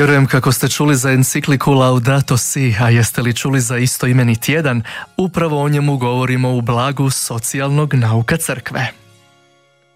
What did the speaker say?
Vjerujem kako ste čuli za encikliku Laudato Si, a jeste li čuli za istoimeni tjedan? Upravo o njemu govorimo u blagu socijalnog nauka crkve.